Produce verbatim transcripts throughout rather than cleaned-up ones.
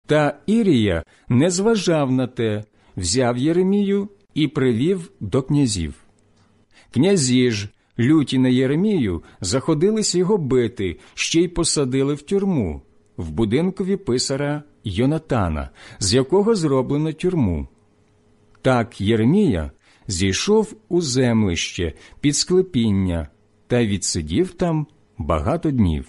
Та Ірія не зважав на те, взяв Єремію і привів до князів. Князі ж, люті на Єремію, заходились його бити, ще й посадили в тюрму, в будинкові писаря Йонатана, з якого зроблено тюрму. Так Єремія зійшов у землище під склепіння та відсидів там багато днів.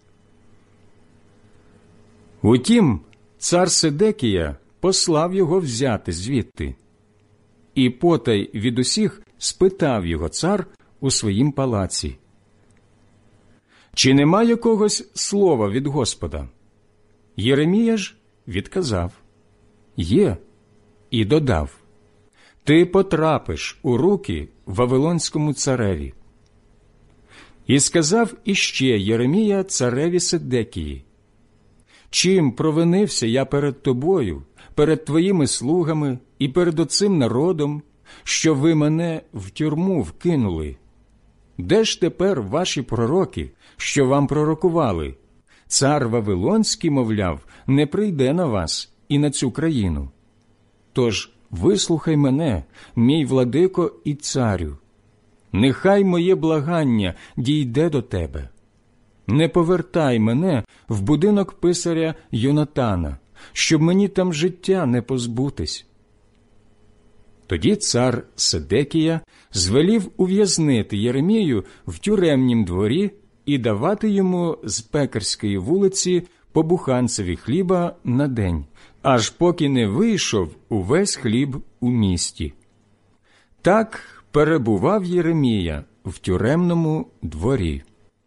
Утім, цар Седекія послав його взяти звідти. І потай від усіх спитав його цар у своїм палаці: «Чи нема якогось слова від Господа?» Єремія ж відказав: «Є», і додав: «Ти потрапиш у руки Вавилонському цареві». І сказав іще Єремія цареві Седекії: «Чим провинився я перед тобою, перед твоїми слугами і перед оцим народом, що ви мене в тюрму вкинули? Де ж тепер ваші пророки, що вам пророкували? Цар Вавилонський, мовляв, не прийде на вас і на цю країну. Тож вислухай мене, мій владико і царю. Нехай моє благання дійде до тебе. Не повертай мене в будинок писаря Йонатана, щоб мені там життя не позбутись». Тоді цар Седекія звелів ув'язнити Єремію в тюремнім дворі і давати йому з пекарської вулиці по буханцеві хліба на день, аж поки не вийшов увесь хліб у місті. Так перебував Єремія в тюремному дворі.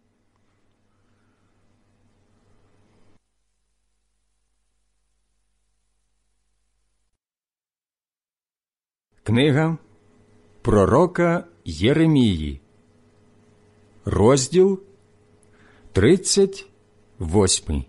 Книга пророка Єремії, розділ тридцять восьмий.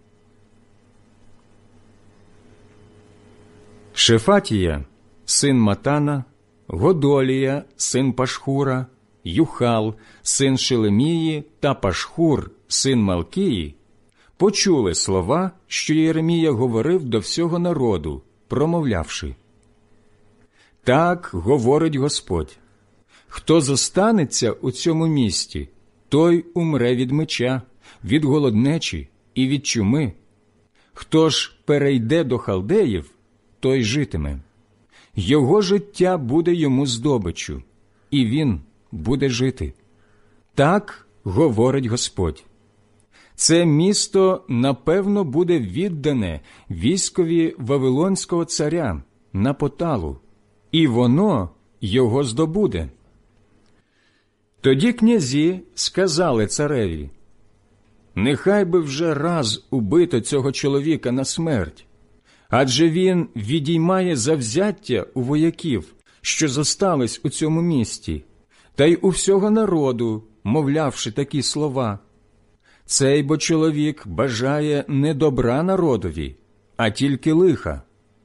Шефатія, син Матана, Годолія, син Пашхура, Юхал, син Шелемії та Пашхур, син Малкії, почули слова, що Єремія говорив до всього народу, промовлявши: «Так говорить Господь: хто зостанеться у цьому місті, той умре від меча, від голоднечі і від чуми. Хто ж перейде до халдеїв, той житиме. Його життя буде йому здобиччю, і він буде жити. Так говорить Господь. Це місто, напевно, буде віддане військові Вавилонського царя на поталу, і воно його здобуде». Тоді князі сказали цареві: «Нехай би вже раз убито цього чоловіка на смерть, адже він відіймає завзяття у вояків, що зостались у цьому місті, та й у всього народу, мовлявши такі слова. Цей бо чоловік бажає не добра народові, а тільки лиха».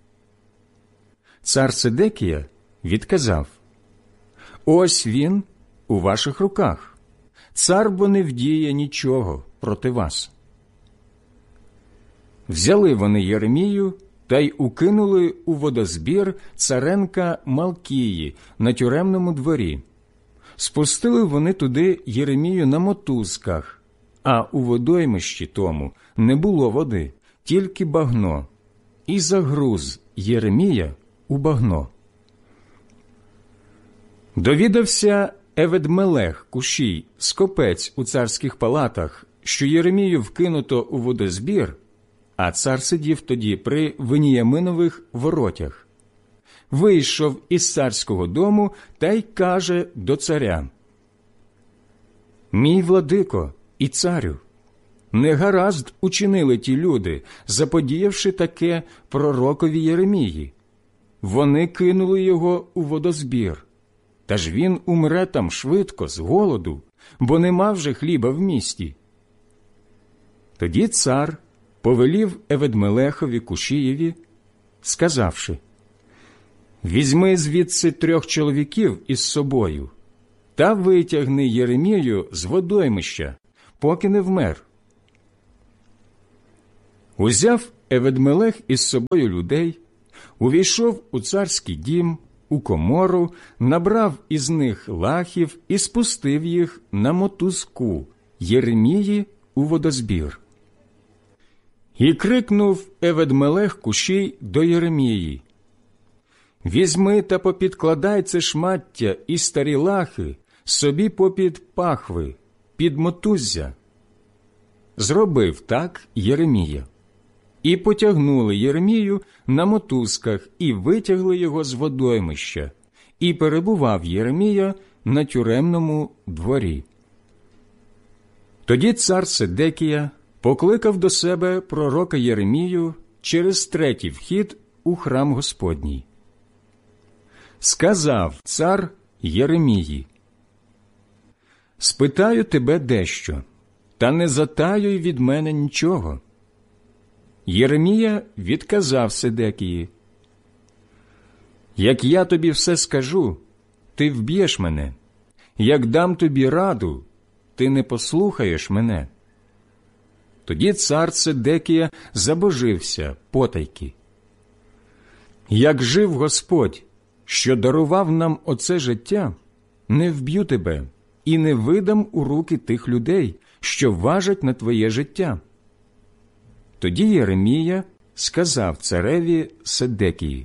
Цар Седекія відказав: «Ось він у ваших руках. Цар бо не вдіє нічого проти вас». Взяли вони Єремію та й укинули у водозбір царенка Малкії на тюремному дворі. Спустили вони туди Єремію на мотузках, а у водоймищі тому не було води, тільки багно, і загруз Єремія у багно. Довідався Евед-Мелех Кушій, скопець у царських палатах, що Єремію вкинуто у водозбір, а цар сидів тоді при Веніяминових воротях. Вийшов із царського дому та й каже до царя: «Мій владико і царю, негаразд учинили ті люди, заподіявши таке пророкові Єремії. Вони кинули його у водозбір, та ж він умре там швидко з голоду, бо нема вже хліба в місті». Тоді цар повелів Евед-Мелехові Кушієві, сказавши: «Візьми звідси трьох чоловіків із собою та витягни Єремію з водоймища, поки не вмер». Узяв Евед-Мелех із собою людей, увійшов у царський дім, у комору, набрав із них лахів і спустив їх на мотузку Єремії у водозбір. І крикнув Евед-Мелех Кушій до Єремії: «Візьми та попідкладай це шмаття і старі лахи собі попід пахви, під мотуззя». Зробив так Єремія. І потягнули Єремію на мотузках і витягли його з водоймища, і перебував Єремія на тюремному дворі. Тоді цар Седекія покликав до себе пророка Єремію через третій вхід у храм Господній. Сказав цар Єремії: «Спитаю тебе дещо, та не затаюй від мене нічого». Єремія відказав Седекії: «Як я тобі все скажу, ти вб'єш мене. Як дам тобі раду, ти не послухаєш мене». Тоді цар Седекія забожився потайки: «Як жив Господь, що дарував нам оце життя, не вб'ю тебе і не видам у руки тих людей, що важать на твоє життя». Тоді Єремія сказав цареві Седекії: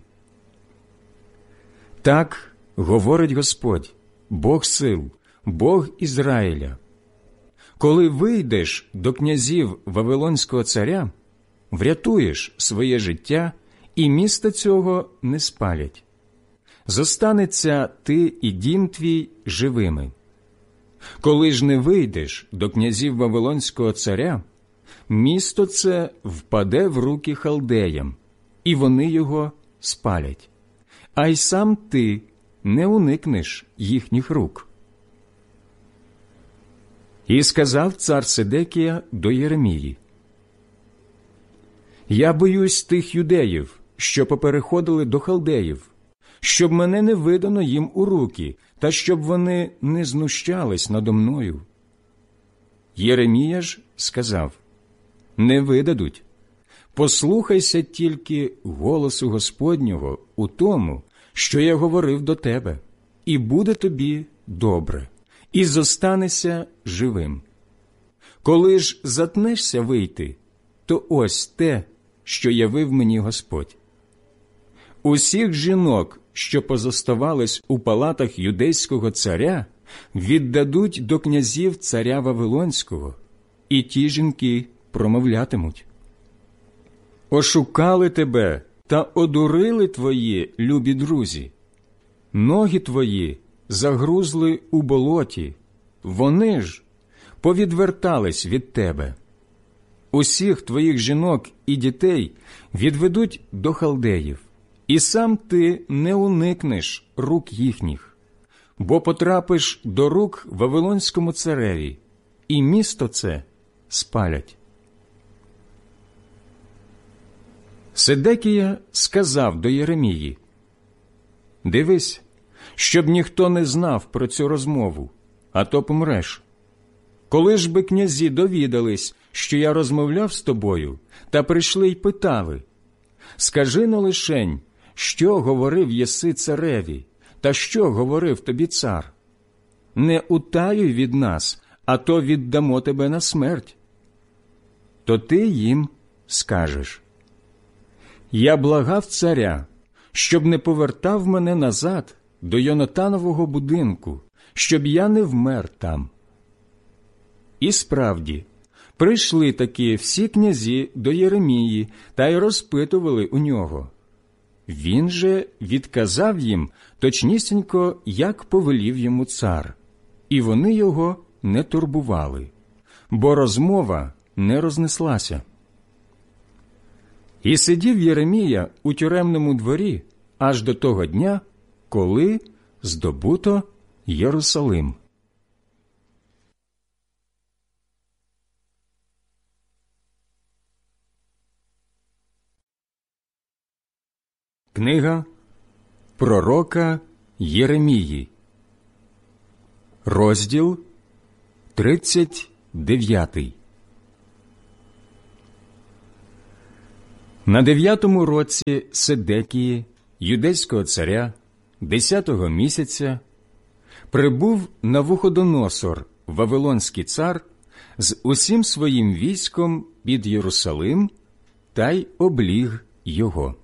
«Так говорить Господь, Бог сил, Бог Ізраїля. Коли вийдеш до князів Вавилонського царя, врятуєш своє життя, і міста цього не спалять. Зостанеться ти і дім твій живими. Коли ж не вийдеш до князів Вавилонського царя, місто це впаде в руки халдеям, і вони його спалять, а й сам ти не уникнеш їхніх рук». І сказав цар Седекія до Єремії: «Я боюсь тих юдеїв, що попереходили до халдеїв, щоб мене не видано їм у руки, та щоб вони не знущались надо мною». Єремія ж сказав: «Не видадуть. Послухайся тільки голосу Господнього у тому, що я говорив до тебе, і буде тобі добре, і зостанешся живим. Коли ж затнешся вийти, то ось те, що явив мені Господь. Усіх жінок, що позоставались у палатах юдейського царя, віддадуть до князів царя Вавилонського, і ті жінки промовлятимуть: «Ошукали тебе та одурили твої любі друзі. Ноги твої загрузли у болоті, вони ж повідвертались від тебе. Усіх твоїх жінок і дітей відведуть до халдеїв, і сам ти не уникнеш рук їхніх, бо потрапиш до рук Вавилонському цареві, і місто це спалять». Седекія сказав до Єремії: «Дивись, щоб ніхто не знав про цю розмову, а то помреш. Коли ж би князі довідались, що я розмовляв з тобою, та прийшли й питали: скажи-но лишень, що говорив єси цареві, та що говорив тобі цар? Не утаюй від нас, а то віддамо тебе на смерть. То ти їм скажеш: я благав царя, щоб не повертав мене назад до Йонатанового будинку, щоб я не вмер там». І справді, прийшли таки всі князі до Єремії та й розпитували у нього. Він же відказав їм точнісінько, як повелів йому цар, і вони його не турбували, бо розмова не рознеслася. І сидів Єремія у тюремному дворі аж до того дня, коли здобуто Єрусалим. Книга пророка Єремії, розділ тридцять дев'ятий. На дев'ятому році Седекії, юдейського царя, десятого місяця, прибув Навуходоносор, вавилонський цар, з усім своїм військом під Єрусалим та й обліг його.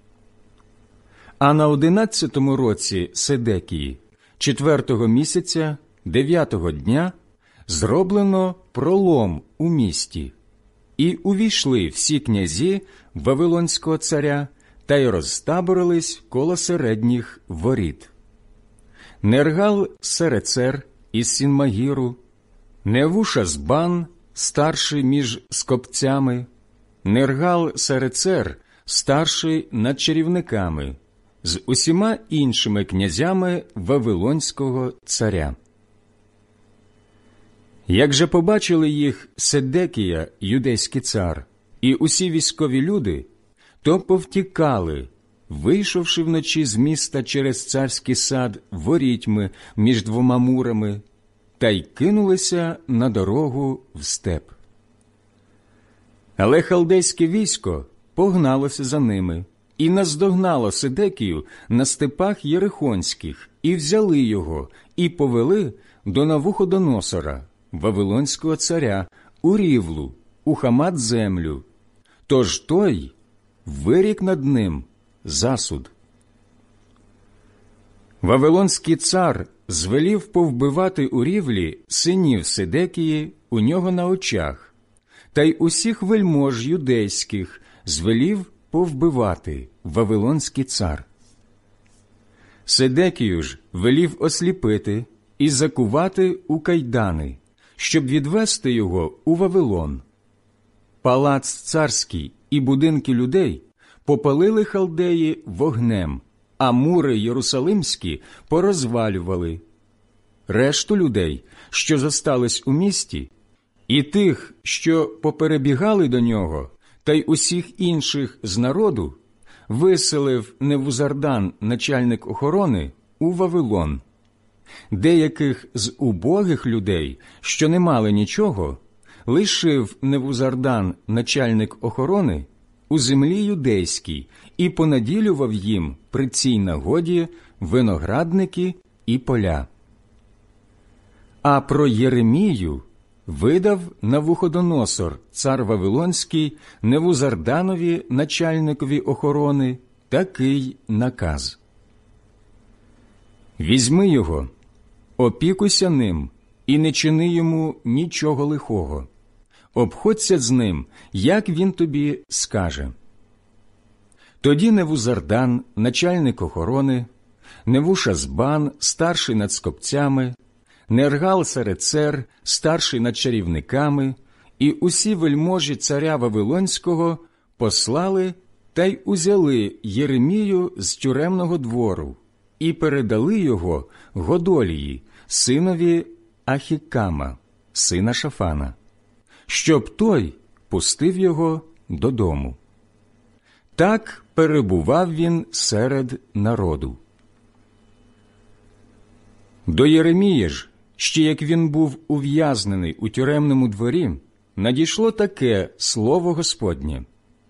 А на одинадцятому році Седекії, четвертого місяця, дев'ятого дня, зроблено пролом у місті, і увійшли всі князі Вавилонського царя та й розтаборились коло середніх воріт. Нергал-Серецер із Сінмагіру, Невушазбан, старший між скопцями, Нергал-Серецер, старший над чарівниками, з усіма іншими князями Вавилонського царя. Як же побачили їх Седекія, юдейський цар, і усі військові люди, то повтікали, вийшовши вночі з міста через царський сад ворітьми між двома мурами, та й кинулися на дорогу в степ. Але халдейське військо погналося за ними і наздогнало Седекію на степах Єрихонських, і взяли його, і повели до Навуходоносора, Вавилонського царя, у Рівлу, у Хамат-землю. Тож той вирік над ним засуд. Вавилонський цар звелів повбивати у Рівлі синів Седекії у нього на очах, та й усіх вельмож юдейських звелів повбивати Вавилонський цар. Седекію ж велів осліпити і закувати у кайдани, щоб відвести його у Вавилон. Палац царський і будинки людей попалили халдеї вогнем, а мури єрусалимські порозвалювали. Решту людей, що зостались у місті, і тих, що поперебігали до нього, та й усіх інших з народу, виселив Невузардан, начальник охорони, у Вавилон. Деяких з убогих людей, що не мали нічого, лишив Невузардан, начальник охорони, у землі юдейській і понаділював їм при цій нагоді виноградники і поля. А про Єремію видав Навуходоносор, цар Вавилонський, Невузарданові, начальникові охорони, такий наказ. «Візьми його, опікуйся ним і не чини йому нічого лихого. Обходься з ним, як він тобі скаже». Тоді Невузардан, начальник охорони, Невушазбан, старший над скопцями, Нергал-Серецер, старший над чарівниками, і усі вельможі царя Вавилонського послали та й узяли Єремію з тюремного двору і передали його Годолії, синові Ахікама, сина Шафана, щоб той пустив його додому. Так перебував він серед народу. До Єремії ж, ще як він був ув'язнений у тюремному дворі, надійшло таке слово Господнє.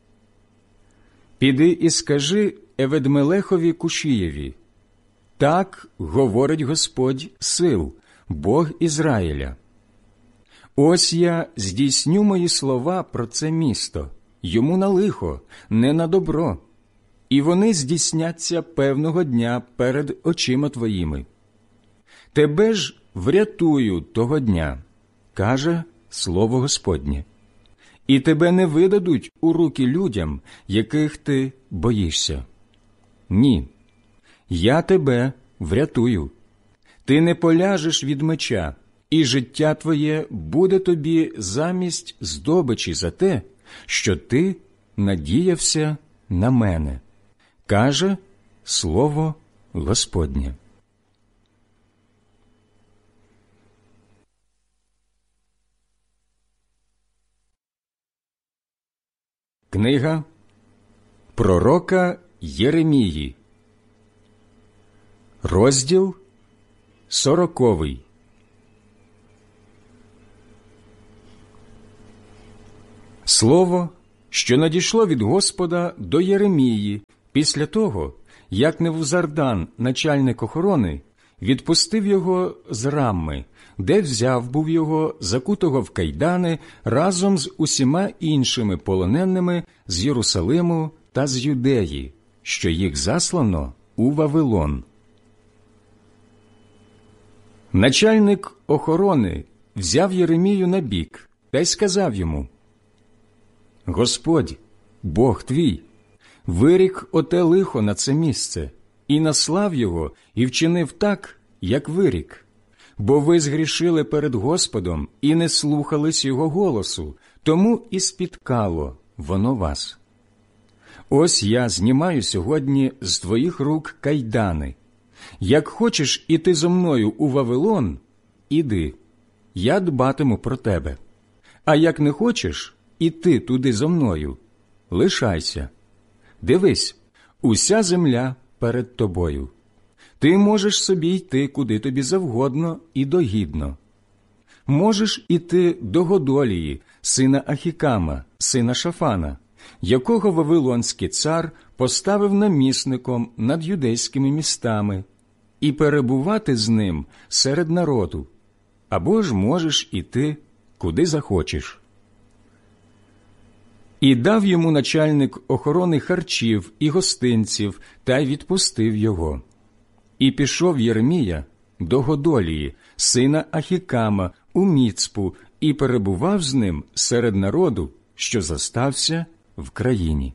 «Піди і скажи Еведмелехові Кушієві, так говорить Господь сил, Бог Ізраїля. Ось я здійсню мої слова про це місто, йому на лихо, не на добро, і вони здійсняться певного дня перед очима твоїми. Тебе ж врятую того дня, каже слово Господнє, і тебе не видадуть у руки людям, яких ти боїшся. Ні, я тебе врятую. Ти не поляжеш від меча, і життя твоє буде тобі замість здобичі за те, що ти надіявся на мене, каже слово Господнє». Книга пророка Єремії, розділ сороковий. Слово що надійшло від Господа до Єремії після того, як Невузардан, начальник охорони, відпустив його з Рамми, де взяв був його, закутого в кайдани, разом з усіма іншими полоненими з Єрусалиму та з Юдеї, що їх заслано у Вавилон. Начальник охорони взяв Єремію на бік та й сказав йому: «Господь, Бог твій, вирік оте лихо на це місце, і наслав його, і вчинив так, як вирік. Бо ви згрішили перед Господом і не слухались його голосу, тому і спіткало воно вас. Ось я знімаю сьогодні з твоїх рук кайдани. Як хочеш іти зо мною у Вавилон, іди, я дбатиму про тебе. А як не хочеш іти туди зо мною, лишайся. Дивись, уся земля перед тобою. Ти можеш собі йти куди тобі завгодно і догідно. Можеш іти до Годолії, сина Ахікама, сина Шафана, якого Вавилонський цар поставив намісником над юдейськими містами, і перебувати з ним серед народу, або ж можеш іти куди захочеш». І дав йому начальник охорони харчів і гостинців, та й відпустив його. І пішов Єремія до Годолії, сина Ахікама, у Міцпу, і перебував з ним серед народу, що зостався в країні.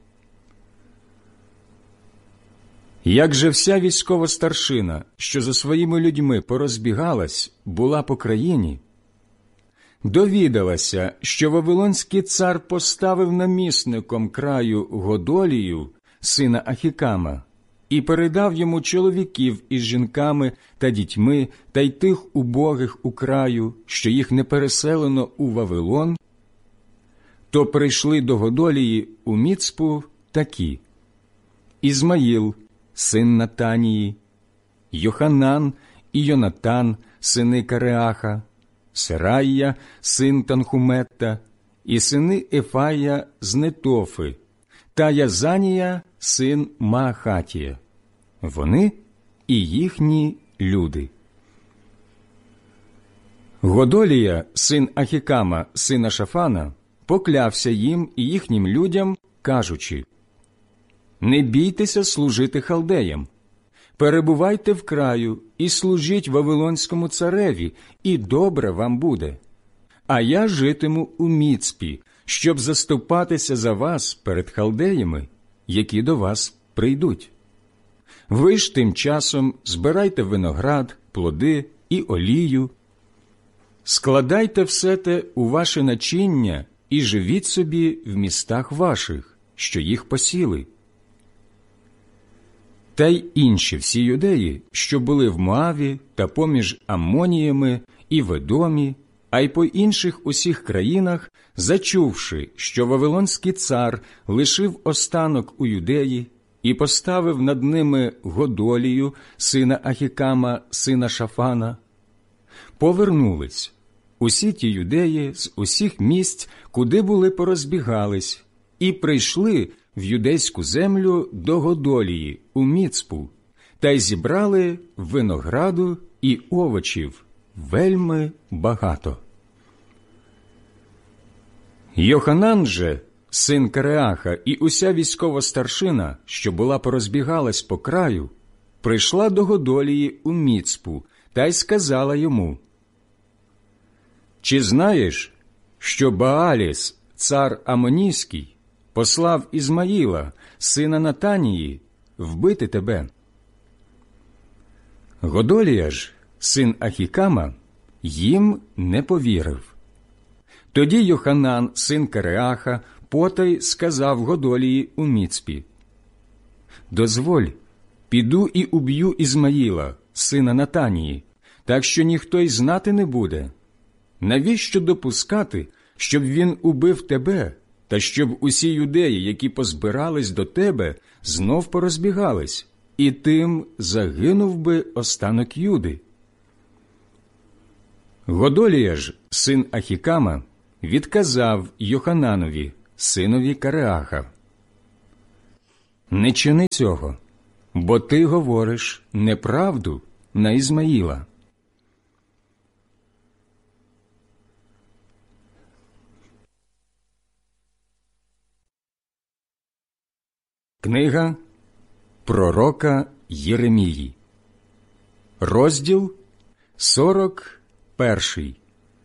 Як же вся військова старшина, що за своїми людьми порозбігалась, була по країні, довідалася, що Вавилонський цар поставив намісником краю Годолію, сина Ахікама, і передав йому чоловіків із жінками та дітьми та й тих убогих у краю, що їх не переселено у Вавилон, то прийшли до Годолії у Міцпу такі: Ізмаїл, син Натанії, Йоханан і Йонатан, сини Кареаха, Сераїя, син Танхуметта, і сини Ефая з Нетофи, та Язанія, син Маахатія. Вони і їхні люди. Годолія, син Ахікама, сина Шафана, поклявся їм і їхнім людям, кажучи: «Не бійтеся служити халдеям. Перебувайте в краю і служіть Вавилонському цареві, і добре вам буде. А я житиму у Міцпі, щоб заступатися за вас перед халдеями, які до вас прийдуть. Ви ж тим часом збирайте виноград, плоди і олію, складайте все те у ваше начиння і живіть собі в містах ваших, що їх посіли». Та й інші всі юдеї, що були в Моаві та поміж Амоніями і в Едомі, а й по інших усіх країнах, зачувши, що Вавилонський цар лишив останок у Юдеї і поставив над ними Годолію, сина Ахікама, сина Шафана, повернулись. Усі ті юдеї з усіх місць, куди були, порозбігались, і прийшли в юдейську землю до Годолії у Міцпу, та й зібрали винограду і овочів вельми багато. Йоханан же, син Кареаха, і уся військова старшина, що була порозбігалась по краю, прийшла до Годолії у Міцпу та й сказала йому: «Чи знаєш, що Бааліс, цар Амонійський, послав Ізмаїла, сина Натанії, вбити тебе?» Годолія ж, син Ахікама, їм не повірив. Тоді Йоханан, син Кареаха, потай сказав Годолії у Міцпі: «Дозволь, піду і уб'ю Ізмаїла, сина Натанії, так що ніхто й знати не буде. Навіщо допускати, щоб він убив тебе, та щоб усі юдеї, які позбирались до тебе, знов порозбігались, і тим загинув би останок Юди?» Годолія ж, син Ахікама, відказав Йохананові, синові Кареаха: «Не чини цього, бо ти говориш неправду на Ізмаїла». Книга пророка Єремії, розділ сорок перший.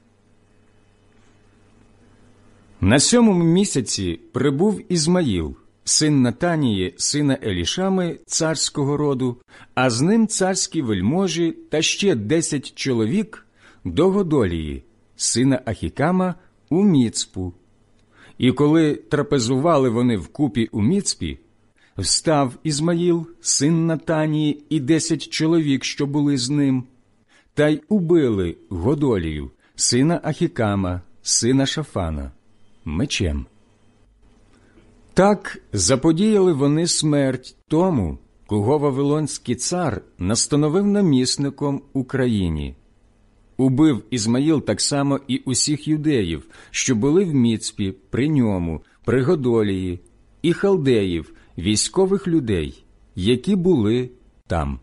На сьомому місяці прибув Ізмаїл, син Натанії, сина Елішами, царського роду, а з ним царські вельможі та ще десять чоловік до Годолії, сина Ахікама, у Міцпу. І коли трапезували вони вкупі у Міцпі, встав Ізмаїл, син Натанії, і десять чоловік, що були з ним, та й убили Годолію, сина Ахікама, сина Шафана, мечем. Так заподіяли вони смерть тому, кого Вавилонський цар настановив намісником у країні. Убив Ізмаїл так само і усіх юдеїв, що були в Міцпі при ньому, при Годолії, і халдеїв, військових людей, які були там.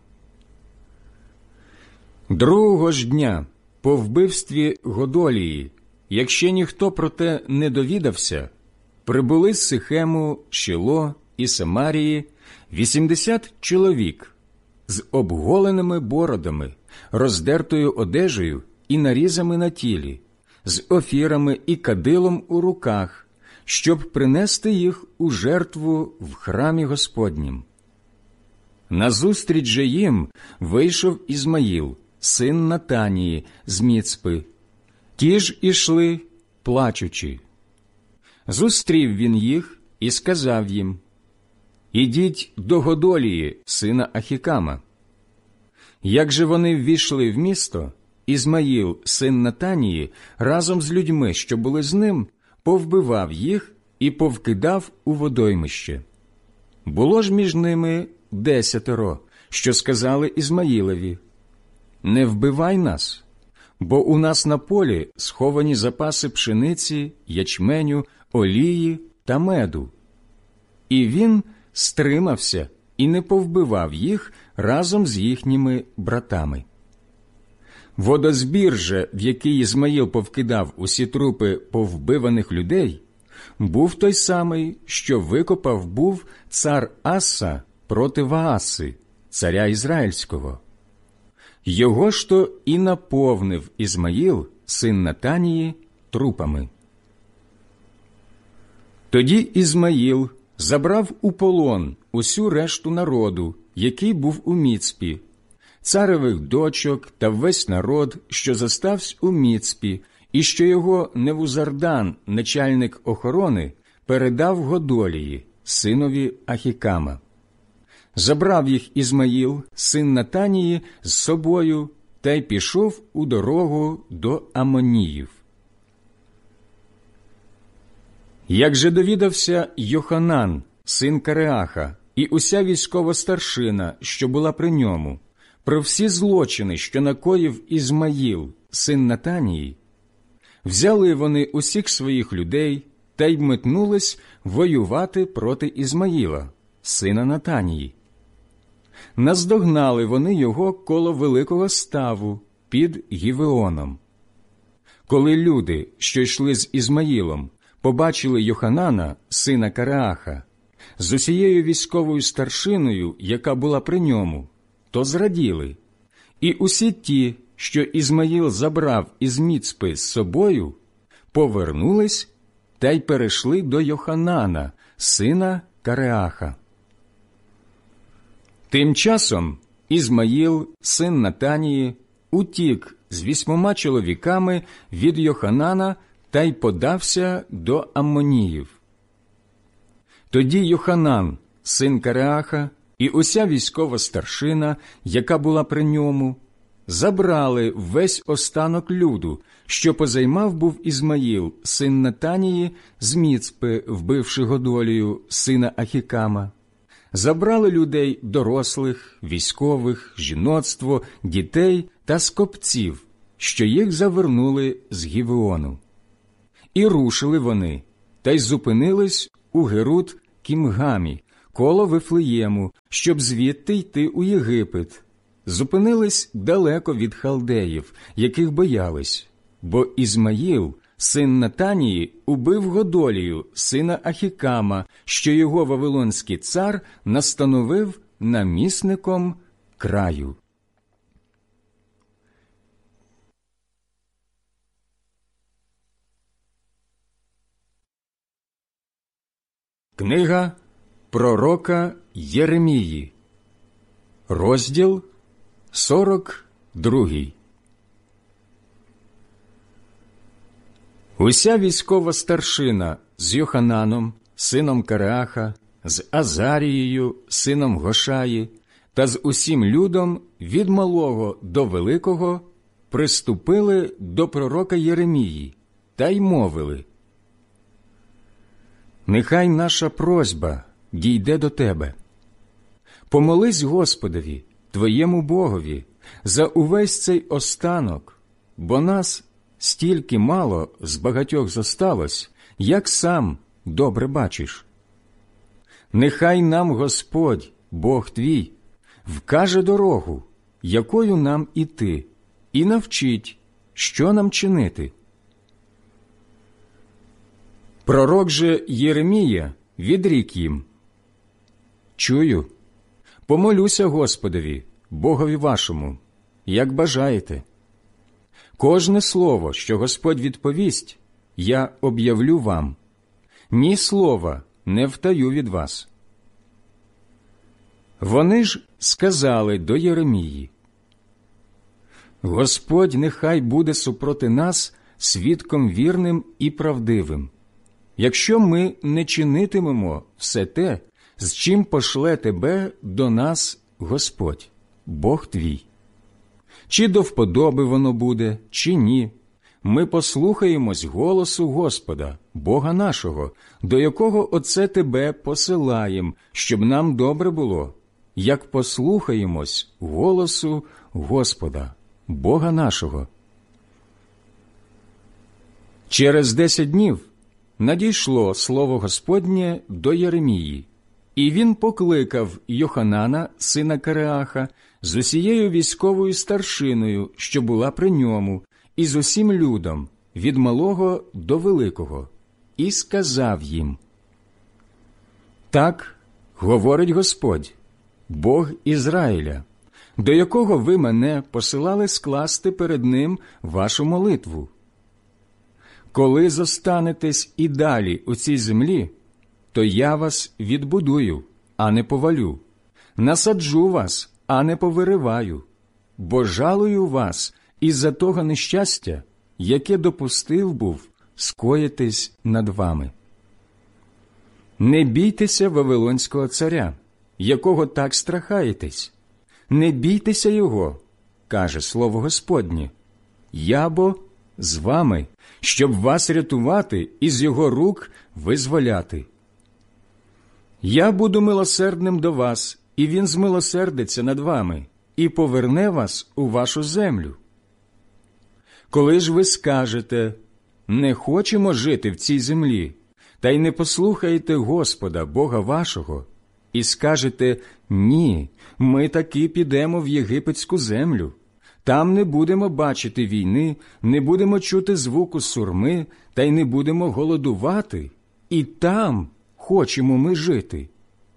Другого ж дня по вбивстві Годолії, якщо ніхто про те не довідався, прибули з Сихему, Шіло і Самарії вісімдесят чоловік з обголеними бородами, роздертою одежею і нарізами на тілі, з офірами і кадилом у руках, щоб принести їх у жертву в храмі Господнім. Назустріч же їм вийшов Ізмаїл, син Натанії, з Міцпи. Ті ж ішли, плачучи. Зустрів він їх і сказав їм: «Ідіть до Годолії, сина Ахікама». Як же вони ввійшли в місто, Ізмаїл, син Натанії, разом з людьми, що були з ним, повбивав їх і повкидав у водоймище. Було ж між ними десятеро, що сказали Ізмаїлові: «Не вбивай нас, бо у нас на полі сховані запаси пшениці, ячменю, олії та меду». І він стримався і не повбивав їх разом з їхніми братами. Водозбір же, в який Ізмаїл повкидав усі трупи повбиваних людей, був той самий, що викопав був цар Аса проти Вааси, царя Ізраїльського. Його ж то і наповнив Ізмаїл, син Натанії, трупами. Тоді Ізмаїл забрав у полон усю решту народу, який був у Міцпі, царевих дочок та весь народ, що заставсь у Міцпі, і що його Невузардан, начальник охорони, передав Годолії, синові Ахікама. Забрав їх Ізмаїл, син Натанії, з собою та й пішов у дорогу до Амоніїв. Як же довідався Йоханан, син Кареаха, і уся військова старшина, що була при ньому, про всі злочини, що накоїв Ізмаїл, син Натанії, взяли вони усіх своїх людей та й метнулись воювати проти Ізмаїла, сина Натанії. Наздогнали вони його коло великого ставу під Гівеоном. Коли люди, що йшли з Ізмаїлом, побачили Йоханана, сина Кареаха, з усією військовою старшиною, яка була при ньому, то зраділи. І усі ті, що Ізмаїл забрав із Міцпи з собою, повернулись та й перейшли до Йоханана, сина Кареаха. Тим часом Ізмаїл, син Натанії, утік з вісьмома чоловіками від Йоханана та й подався до Аммоніїв. Тоді Йоханан, син Кареаха, і уся військова старшина, яка була при ньому, забрали весь останок люду, що позаймав був Ізмаїл, син Натанії, з Міцпи, вбивши Годолію, сина Ахікама. Забрали людей дорослих, військових, жіноцтво, дітей та скопців, що їх завернули з Гівеону. І рушили вони, та й зупинились у Герут Кімгамі, коло Вифлеєму, щоб звідти йти у Єгипет. Зупинились далеко від халдеїв, яких боялись, бо Ізмаїл, син Натанії, убив Годолію, сина Ахікама, що його вавилонський цар настановив намісником краю. Книга пророка Єремії, розділ сорок другий. Уся військова старшина з Йохананом, сином Кареаха, з Азарією, сином Гошаї, та з усім людом від малого до великого приступили до пророка Єремії та й мовили: «Нехай наша просьба дійде до тебе. Помолись Господові, твоєму Богові, за увесь цей останок, бо нас стільки мало з багатьох зосталось, як сам добре бачиш. Нехай нам Господь, Бог твій, вкаже дорогу, якою нам іти, і навчить, що нам чинити». Пророк же Єремія відрік їм: «Чую, помолюся Господові, Богові вашому, як бажаєте. Кожне слово, що Господь відповість, я об'явлю вам. Ні слова не втаю від вас». Вони ж сказали до Єремії: «Господь нехай буде супроти нас свідком вірним і правдивим, якщо ми не чинитимемо все те, з чим пошле тебе до нас Господь, Бог твій. Чи до вподоби воно буде, чи ні, ми послухаємось голосу Господа, Бога нашого, до якого оце тебе посилаєм, щоб нам добре було, як послухаємось голосу Господа, Бога нашого». Через десять днів надійшло слово Господнє до Єремії, і він покликав Йоханана, сина Кареаха, з усією військовою старшиною, що була при ньому, і з усім людом, від малого до великого, і сказав їм: «Так говорить Господь, Бог Ізраїля, до якого ви мене посилали скласти перед ним вашу молитву. Коли зостанетесь і далі у цій землі, то я вас відбудую, а не повалю, насаджу вас, а не повириваю, бо жалую вас із-за того нещастя, яке допустив був скоїтись над вами. Не бійтеся Вавилонського царя, якого так страхаєтесь, не бійтеся його, каже слово Господнє, я бо з вами, щоб вас рятувати і з його рук визволяти. Я буду милосердним до вас, і він змилосердиться над вами, і поверне вас у вашу землю. Коли ж ви скажете: не хочемо жити в цій землі, та й не послухаєте Господа, Бога вашого, і скажете: ні, ми таки підемо в єгипетську землю, там не будемо бачити війни, не будемо чути звуку сурми, та й не будемо голодувати, і там хочемо ми жити.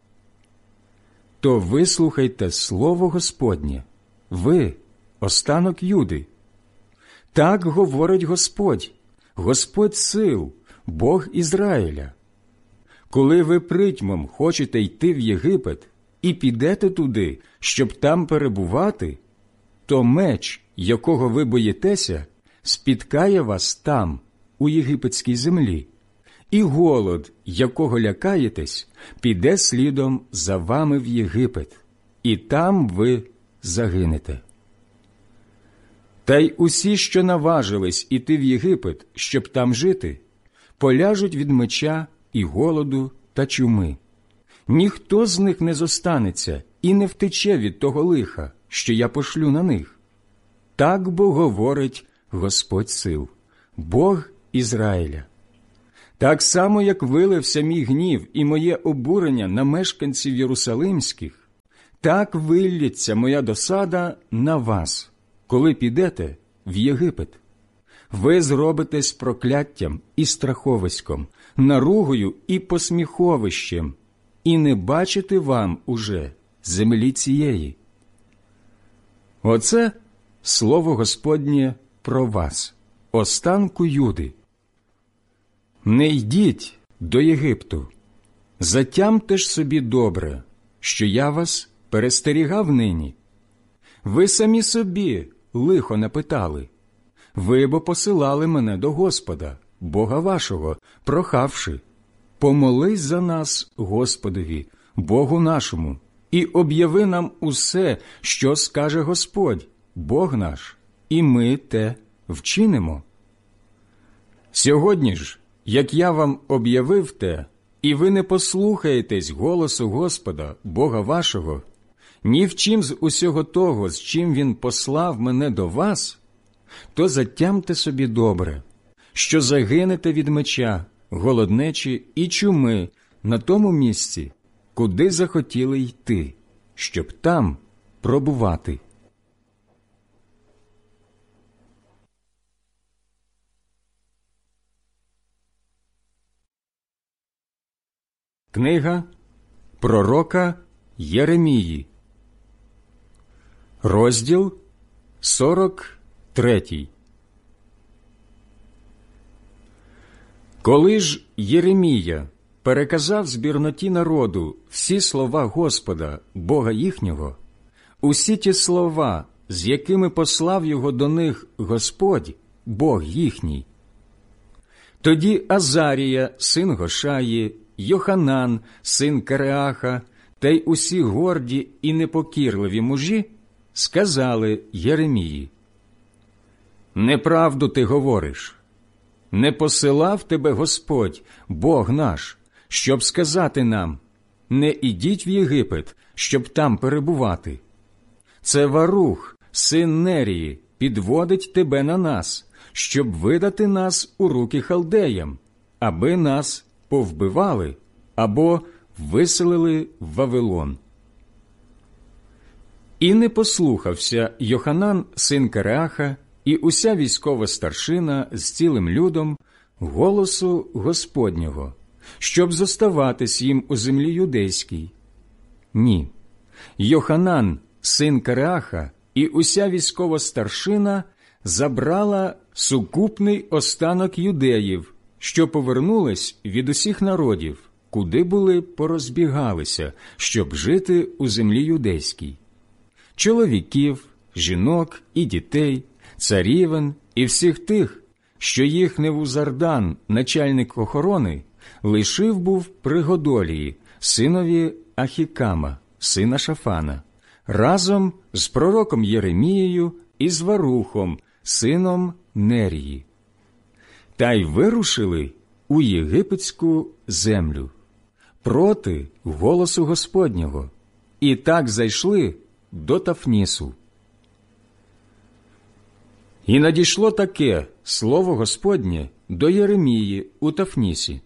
То вислухайте слово Господнє, ви, останок Юди. Так говорить Господь, Господь сил, Бог Ізраїля. Коли ви притьмом хочете йти в Єгипет і підете туди, щоб там перебувати, то меч, якого ви боїтеся, спіткає вас там, у єгипетській землі, і голод, якого лякаєтесь, піде слідом за вами в Єгипет, і там ви загинете. Та й усі, що наважились іти в Єгипет, щоб там жити, поляжуть від меча і голоду та чуми. Ніхто з них не зостанеться і не втече від того лиха, що я пошлю на них. Так бо говорить Господь сил, Бог Ізраїля. Так само, як вилився мій гнів і моє обурення на мешканців Єрусалимських, так виллється моя досада на вас, коли підете в Єгипет. Ви зробитесь прокляттям і страховиськом, наругою і посміховищем, і не бачите вам уже землі цієї. Оце слово Господнє про вас, останку Юди. Не йдіть до Єгипту, затямте ж собі добре, що я вас перестерігав нині. Ви самі собі лихо напитали. Ви бо посилали мене до Господа, Бога вашого, прохавши: помолись за нас Господові, Богу нашому, і об'яви нам усе, що скаже Господь, Бог наш, і ми те вчинимо. Сьогодні ж, як я вам об'явив те, і ви не послухаєтесь голосу Господа, Бога вашого, ні в чим з усього того, з чим Він послав мене до вас, то затямте собі добре, що загинете від меча, голоднечі і чуми на тому місці, куди захотіли йти, щоб там пробувати. Книга пророка Єремії, розділ сорок третій. Коли ж Єремія переказав збірноті народу всі слова Господа, Бога їхнього, усі ті слова, з якими послав його до них Господь, Бог їхній, тоді Азарія, син Гошаї, Йоханан, син Кареаха, та й усі горді і непокірливі мужі сказали Єремії: «Неправду ти говориш. Не посилав тебе Господь, Бог наш, щоб сказати нам: не ідіть в Єгипет, щоб там перебувати. Це Варух, син Нерії, підводить тебе на нас, щоб видати нас у руки халдеям, аби нас повбивали або виселили в Вавилон». І не послухався Йоханан, син Кареаха, і уся військова старшина з цілим людом голосу Господнього, щоб зоставатись їм у землі юдейській. Ні, Йоханан, син Кареаха, і уся військова старшина забрала сукупний останок юдеїв, що повернулись від усіх народів, куди були порозбігалися, щоб жити у землі юдейській. Чоловіків, жінок і дітей, царівен і всіх тих, що їх Невузардан, начальник охорони, лишив був при Годолії, синові Ахікама, сина Шафана, разом з пророком Єремією і з Варухом, сином Нерії. Та й вирушили у єгипетську землю проти голосу Господнього, і так зайшли до Тафнісу. І надійшло таке слово Господнє до Єремії у Тафнісі: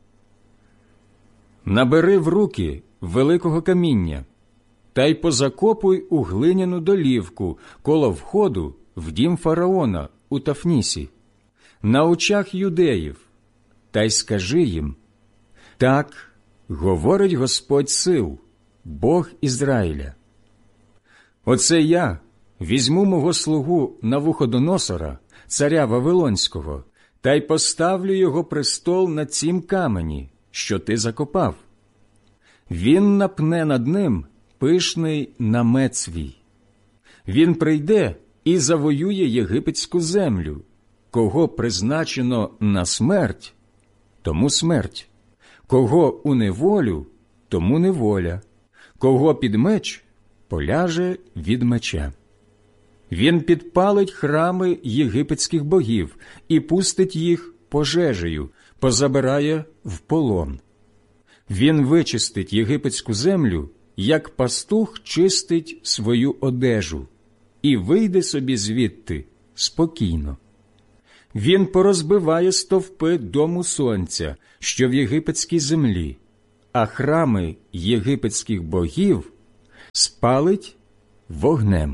«Набери в руки великого каміння, та й позакопуй у глиняну долівку коло входу в дім фараона у Тафнісі, на очах юдеїв, та й скажи їм: так говорить Господь сил, Бог Ізраїля. Оце я візьму мого слугу Навуходоносора, царя Вавилонського, та й поставлю його престол на цім камені, що ти закопав. Він напне над ним пишний намет свій. Він прийде і завоює єгипетську землю. Кого призначено на смерть, тому смерть. Кого у неволю, тому неволя. Кого під меч, поляже від меча. Він підпалить храми єгипетських богів і пустить їх пожежею, позабирає в полон. Він вичистить єгипетську землю, як пастух чистить свою одежу, і вийде собі звідти спокійно. Він порозбиває стовпи дому сонця, що в єгипетській землі, а храми єгипетських богів спалить вогнем.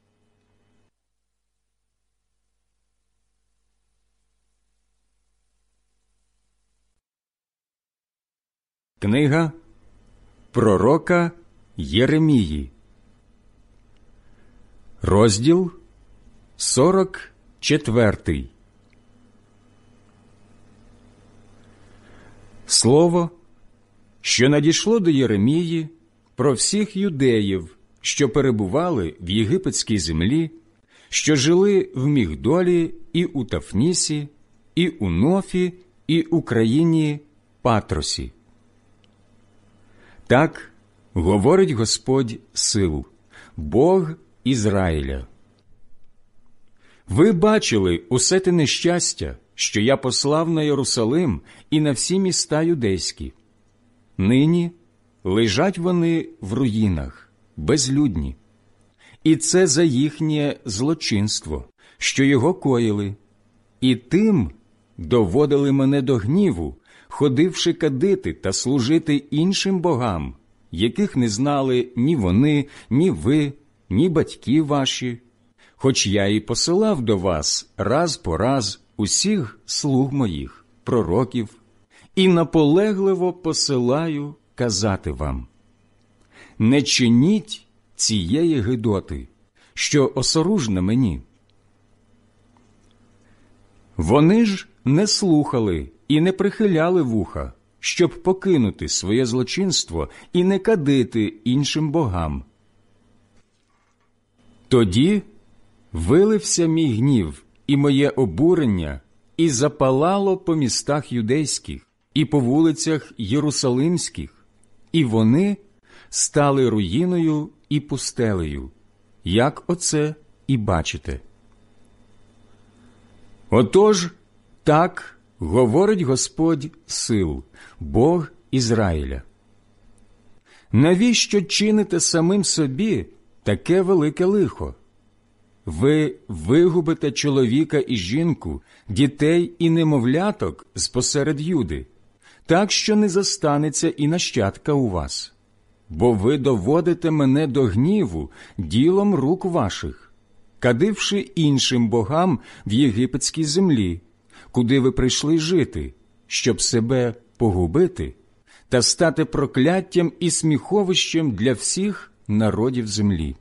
Книга пророка Єремії, розділ сорок четвертий. Слово, що надійшло до Єремії про всіх юдеїв, що перебували в єгипетській землі, що жили в Мігдолі і у Тафнісі, і у Нофі, і у країні Патросі. Так говорить Господь сил, Бог Ізраїля. Ви бачили усе те нещастя, що я послав на Єрусалим і на всі міста юдейські. Нині лежать вони в руїнах, безлюдні. І це за їхнє злочинство, що його коїли. І тим доводили мене до гніву, ходивши кадити та служити іншим богам, яких не знали ні вони, ні ви, ні батьки ваші, хоч я і посилав до вас раз по раз усіх слуг моїх, пророків, і наполегливо посилаю казати вам: не чиніть цієї гидоти, що осоружна мені. Вони ж не слухали і не прихиляли вуха, щоб покинути своє злочинство і не кадити іншим богам. Тоді вилився мій гнів і моє обурення, і запалало по містах юдейських, і по вулицях єрусалимських, і вони стали руїною і пустелею, як оце і бачите. Отож, так говорить Господь сил, Бог Ізраїля. Навіщо чините самим собі таке велике лихо? Ви вигубите чоловіка і жінку, дітей і немовляток з-посеред Юди, так що не застанеться і нащадка у вас. Бо ви доводите мене до гніву ділом рук ваших, кадивши іншим богам в єгипетській землі, куди ви прийшли жити, щоб себе погубити та стати прокляттям і сміховищем для всіх народів землі.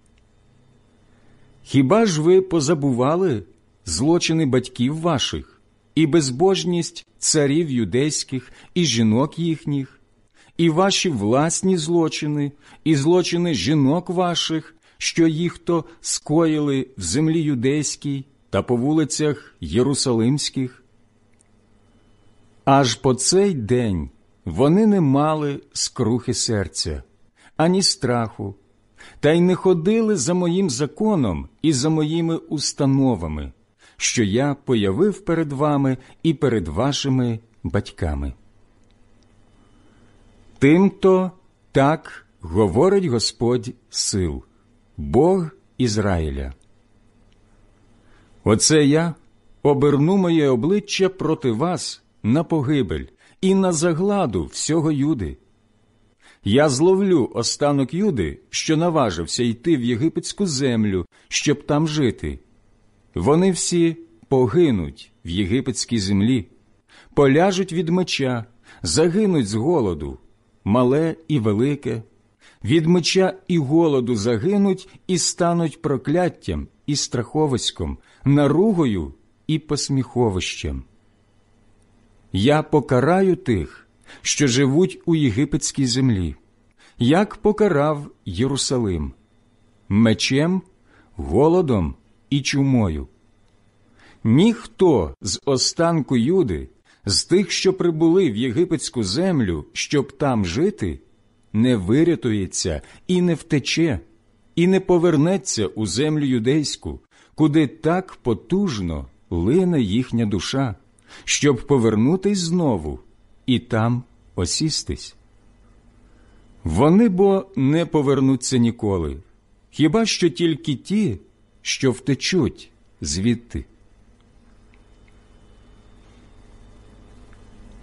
Хіба ж ви позабували злочини батьків ваших і безбожність царів юдейських і жінок їхніх, і ваші власні злочини, і злочини жінок ваших, що їх-то скоїли в землі юдейській та по вулицях єрусалимських? Аж по цей день вони не мали скрухи серця, ані страху, та й не ходили за моїм законом і за моїми установами, що я появив перед вами і перед вашими батьками. Тим-то так говорить Господь сил, Бог Ізраїля. Оце я оберну моє обличчя проти вас на погибель і на загладу всього Юди. Я зловлю останок Юди, що наважився йти в єгипетську землю, щоб там жити. Вони всі погинуть в єгипетській землі, поляжуть від меча, загинуть з голоду, мале і велике, від меча і голоду загинуть і стануть прокляттям і страховиськом, наругою і посміховищем. Я покараю тих, що живуть у єгипетській землі, як покарав Єрусалим, мечем, голодом і чумою. Ніхто з останку Юди, з тих, що прибули в єгипетську землю, щоб там жити, не вирятується і не втече, і не повернеться у землю юдейську, куди так потужно лине їхня душа, щоб повернутись знову і там осістись. Вони бо не повернуться ніколи, хіба що тільки ті, що втечуть звідти.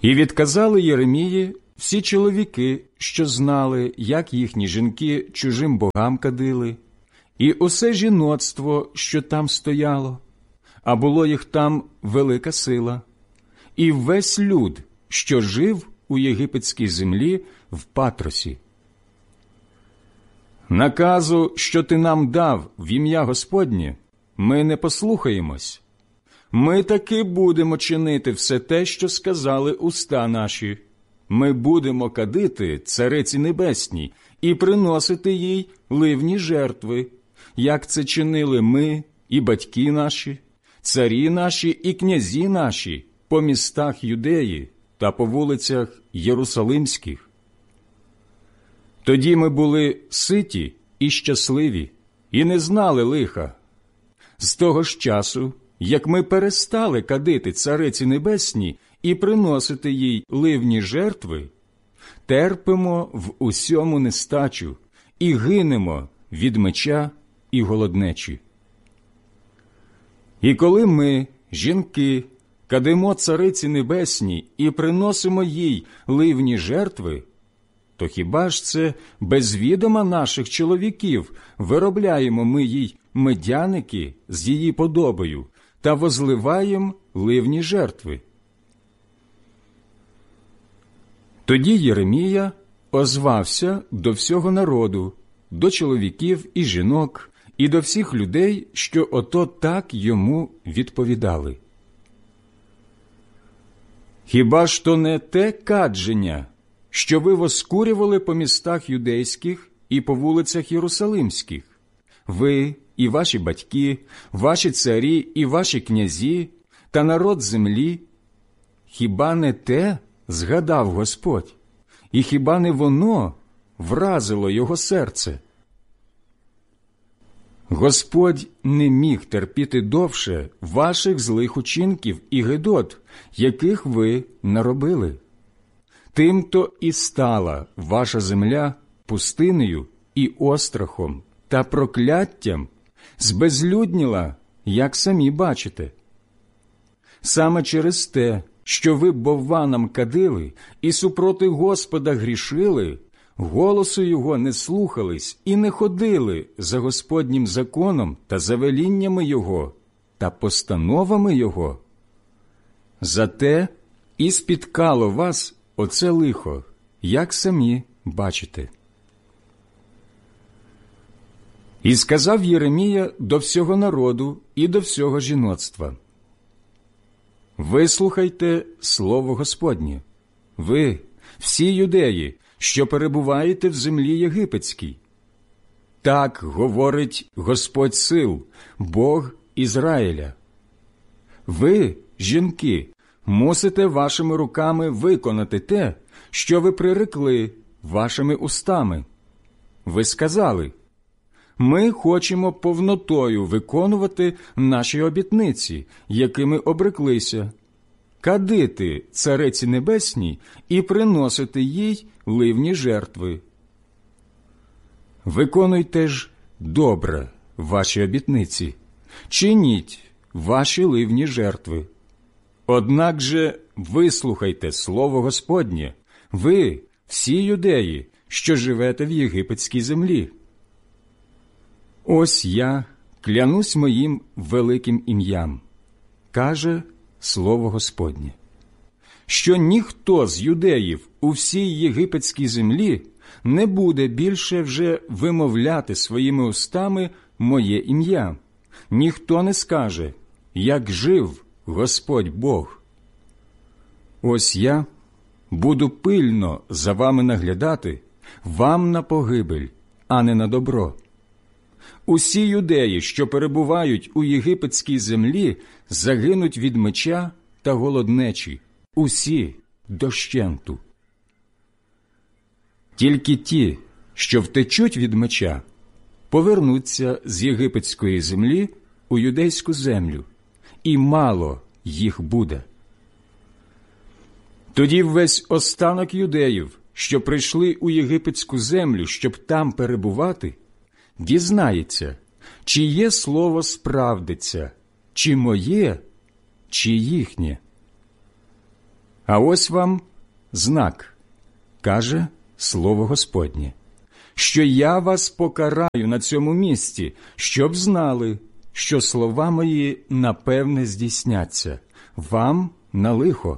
І відказали Єремії всі чоловіки, що знали, як їхні жінки чужим богам кадили, і усе жіноцтво, що там стояло, а було їх там велика сила, і весь люд, що жив у єгипетській землі в Патросі. Наказу, що ти нам дав в ім'я Господнє, ми не послухаємось. Ми таки будемо чинити все те, що сказали уста наші. Ми будемо кадити Цариці Небесній і приносити їй ливні жертви, як це чинили ми і батьки наші, царі наші і князі наші по містах Юдеї та по вулицях Єрусалимських. Тоді ми були ситі і щасливі, і не знали лиха. З того ж часу, як ми перестали кадити Цариці Небесній і приносити їй ливні жертви, терпимо в усьому нестачу і гинемо від меча і голоднечі. І коли ми, жінки, кадимо Цариці Небесній і приносимо їй ливні жертви, то хіба ж це без відома наших чоловіків виробляємо ми їй медяники з її подобою та возливаємо ливні жертви? Тоді Єремія озвався до всього народу, до чоловіків і жінок, і до всіх людей, що ото так йому відповідали. Хіба ж то не те кадження, що ви воскурювали по містах юдейських і по вулицях Єрусалимських? Ви і ваші батьки, ваші царі і ваші князі та народ землі? Хіба не те згадав Господь? І хіба не воно вразило його серце? Господь не міг терпіти довше ваших злих учинків і гидот, яких ви наробили. Тим-то і стала ваша земля пустинею і острахом та прокляттям, збезлюдніла, як самі бачите. Саме через те, що ви бовванам кадили і супроти Господа грішили, голосу його не слухались і не ходили за Господнім законом та за веліннями його та постановами його. Зате і спіткало вас оце лихо, як самі бачите. І сказав Єремія до всього народу і до всього жіноцтва: «Вислухайте слово Господнє, ви, всі юдеї, що перебуваєте в землі єгипетській. Так говорить Господь сил, Бог Ізраїля. Ви, жінки, мусите вашими руками виконати те, що ви прирекли вашими устами. Ви сказали: ми хочемо повнотою виконувати наші обітниці, якими обреклися, кадити Цариці Небесній і приносити їй ливні жертви. Виконуйте ж добре ваші обітниці, чиніть ваші ливні жертви. Однак же вислухайте слово Господнє, ви, всі юдеї, що живете в єгипетській землі. Ось я клянусь моїм великим ім'ям, каже слово Господнє, що ніхто з юдеїв у всій єгипетській землі не буде більше вже вимовляти своїми устами моє ім'я. Ніхто не скаже: як жив Господь Бог. Ось я буду пильно за вами наглядати, вам на погибель, а не на добро. Усі юдеї, що перебувають у єгипетській землі, загинуть від меча та голоднечі, усі дощенту. Тільки ті, що втечуть від меча, повернуться з єгипетської землі у юдейську землю, і мало їх буде. Тоді весь останок юдеїв, що прийшли у єгипетську землю, щоб там перебувати, дізнається, чиє слово справдиться, чи моє, чи їхнє. А ось вам знак, каже слово Господнє, що я вас покараю на цьому місці, щоб знали, що слова мої напевне здійсняться, вам на лихо.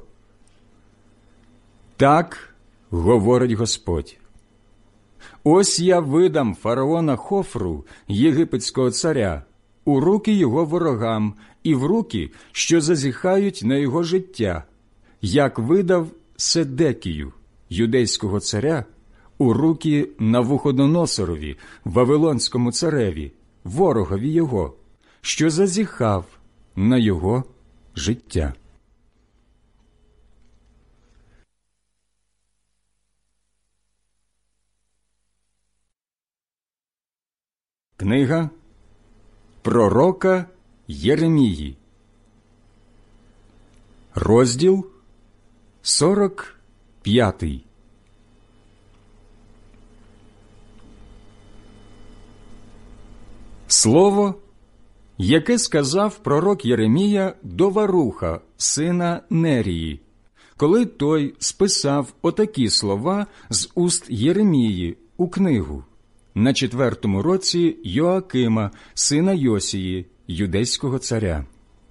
Так говорить Господь. Ось я видам фараона Хофру, єгипетського царя, у руки його ворогам і в руки, що зазіхають на його життя, як видав Седекію, юдейського царя, у руки Навуходоносорові, вавилонському цареві, ворогові його, що зазіхав на його життя. Книга пророка Єремії, розділ сорок п'ятий. Слово, яке сказав пророк Єремія до Варуха, сина Нерії, коли той списав отакі слова з уст Єремії у книгу на четвертому році Йоакима, сина Йосії, юдейського царя.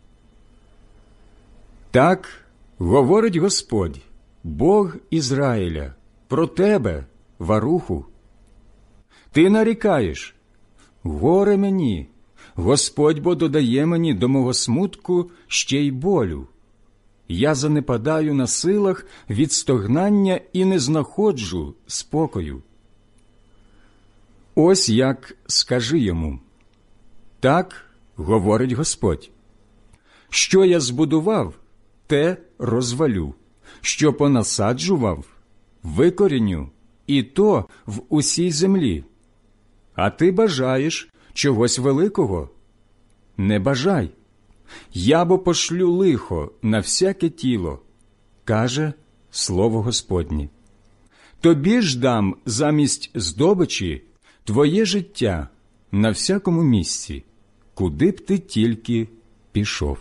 Так говорить Господь, Бог Ізраїля, про тебе, Варуху. Ти нарікаєш: горе мені, Господь бо додає мені до мого смутку ще й болю. Я занепадаю на силах від стогнання і не знаходжу спокою. Ось як скажи йому: так говорить Господь, що я збудував, те розвалю, що понасаджував, викоріню, і то в усій землі. А ти бажаєш чогось великого? Не бажай. Я бо пошлю лихо на всяке тіло, каже слово Господнє. Тобі ж дам замість здобичі твоє життя на всякому місці, куди б ти тільки пішов.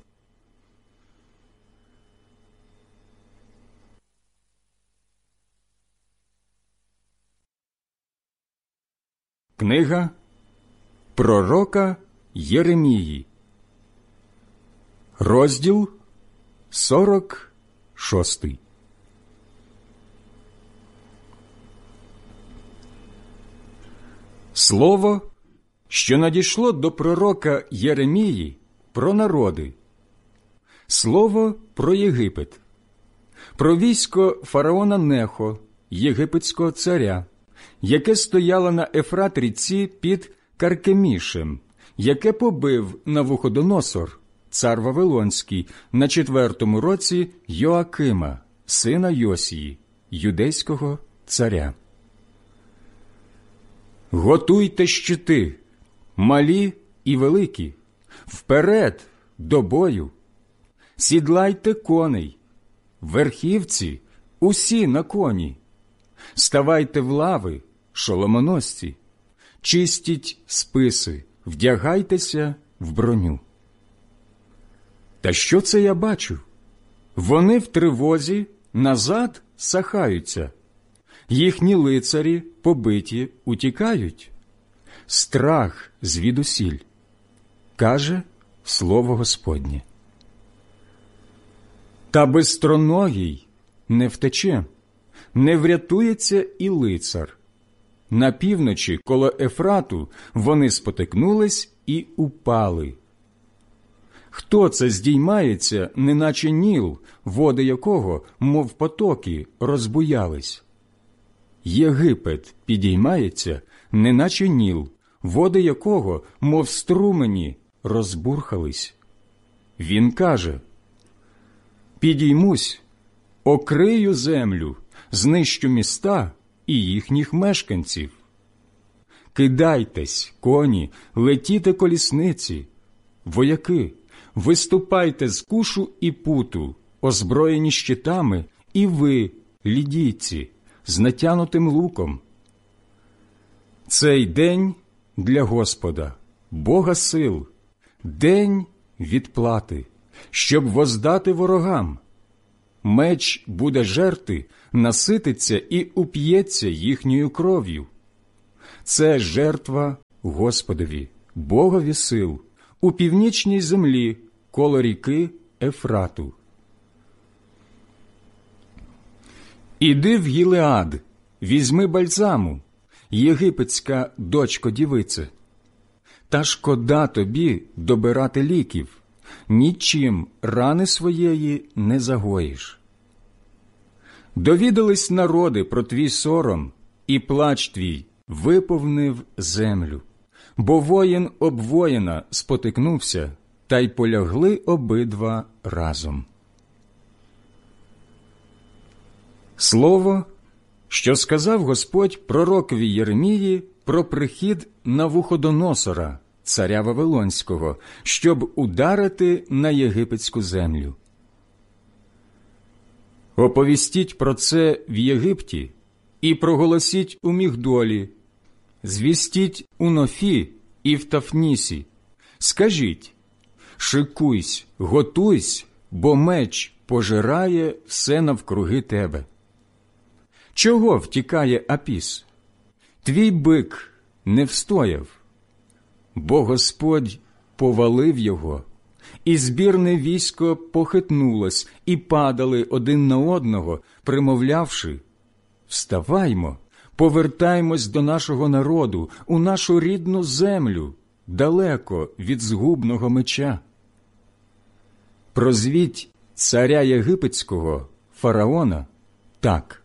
Книга пророка Єремії, розділ сорок шостий. Слово, що надійшло до пророка Єремії про народи, слово про Єгипет, про військо фараона Нехо, єгипетського царя, яке стояло на Ефрат-ріці під Каркемішем, яке побив Навуходоносор, цар Вавилонський, на четвертому році Йоакима, сина Йосії, юдейського царя. Готуйте щити, малі і великі, вперед до бою. Сідлайте коней, верхівці усі на коні. Ставайте в лави, шоломоносці, чистіть списи, вдягайтеся в броню. Та що це я бачу? Вони в тривозі назад сахаються. Їхні лицарі, побиті, утікають. Страх звідусіль, каже слово Господнє. Та бистроногий не втече, не врятується і лицар. На півночі коло Ефрату вони спотикнулись і упали. Хто це здіймається, неначе Ніл, води якого, мов потоки, розбуялись? Єгипет підіймається, неначе Ніл, води якого, мов струмені, розбурхались. Він каже: підіймусь, окрию землю, знищу міста і їхніх мешканців. Кидайтесь, коні, летіте колісниці, вояки, виступайте з Кушу і Путу, озброєні щитами, і ви, лідійці, з натянутим луком. Цей день для Господа, Бога сил, день відплати, щоб воздати ворогам. меч буде жерти, насититься і уп'ється їхньою кров'ю. Це жертва Господові, Богові сил, у північній землі, коло ріки Ефрату. Іди в Гілеад, візьми бальзаму, єгипетська дочко дівице. Та шкода тобі добирати ліків, нічим рани своєї не загоїш. Довідались народи про твій сором, і плач твій виповнив землю. Бо воїн об воїна спотикнувся, та й полягли обидва разом. Слово, що сказав Господь пророкові Єремії про прихід Навуходоносора, царя Вавилонського, щоб ударити на єгипетську землю. Оповістіть про це в Єгипті і проголосіть у Мігдолі, звістіть у Нофі і в Тафнісі. Скажіть: шикуйсь, готуйсь, бо меч пожирає все навкруги тебе. Чого втікає Апіс? Твій бик не встояв, бо Господь повалив його, і збірне військо похитнулось, і падали один на одного, примовлявши: «Вставаймо, повертаймось до нашого народу, у нашу рідну землю, далеко від згубного меча». Прозвіть царя єгипетського, фараона, так: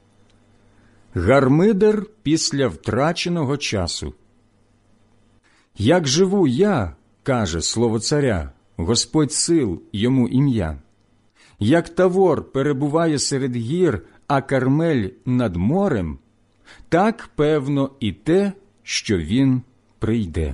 гармидер після втраченого часу. Як живу я, каже слово царя, Господь сил йому ім'я, як Тавор перебуває серед гір, а Кармель над морем, так певно і те, що він прийде.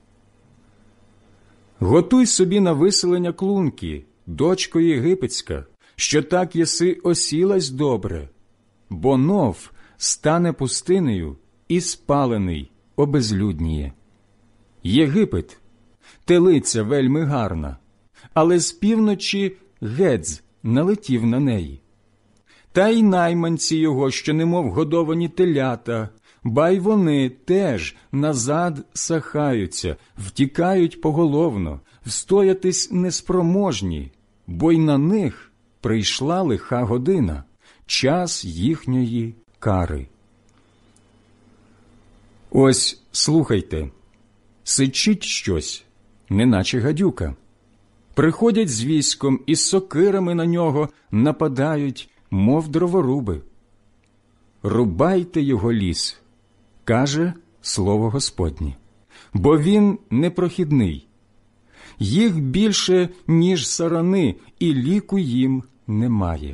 Готуй собі на виселення клунки, дочко єгипетська, що так єси осілась добре, бо Нов стане пустинею і спалений обезлюдніє. Єгипет – телиця вельми гарна, але з півночі Гедз налетів на неї. Та й найманці його, що немов годовані телята, ба й вони теж назад сахаються, втікають поголовно, встоятись неспроможні, бо й на них прийшла лиха година, час їхньої кари. Ось слухайте, сичить щось, неначе гадюка. Приходять з військом і з сокирами на нього нападають, мов дроворуби. Рубайте його ліс, каже слово Господнє, бо він непрохідний. Їх більше, ніж сарани, і ліку їм немає.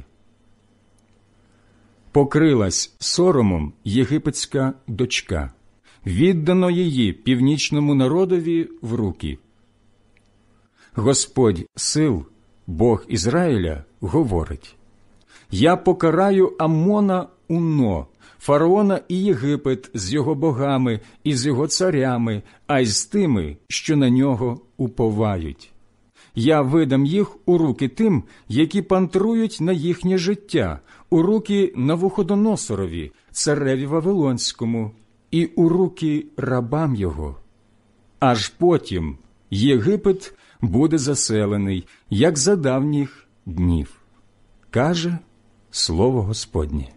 Покрилась соромом єгипетська дочка, віддано її північному народові в руки. Господь сил, Бог Ізраїля, говорить: «Я покараю Аммона Уно, фараона і Єгипет з його богами і з його царями, а й з тими, що на нього уповають. Я видам їх у руки тим, які пантрують на їхнє життя, у руки Навуходоносорові, цареві Вавилонському, і у руки рабам його. Аж потім Єгипет буде заселений, як за давніх днів», каже слово Господнє.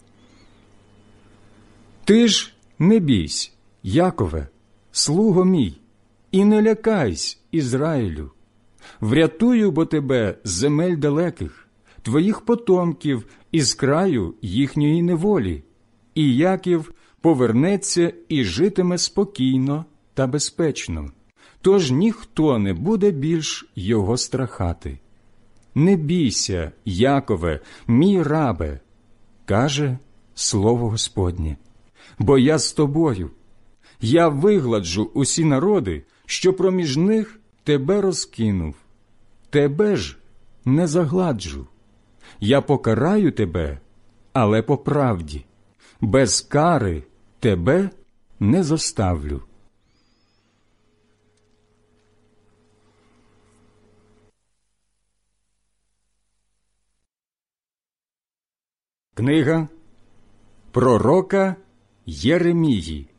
Ти ж не бійсь, Якове, слуго мій, і не лякайсь, Ізраїлю. Врятую бо тебе з земель далеких, твоїх потомків із краю їхньої неволі, і Яків повернеться і житиме спокійно та безпечно, тож ніхто не буде більш його страхати. Не бійся, Якове, мій рабе, каже слово Господнє, бо я з тобою. Я вигладжу усі народи, що проміж них тебе розкинув. Тебе ж не загладжу. Я покараю тебе, але по правді. Без кари тебе не зоставлю. Книга пророка Єремії.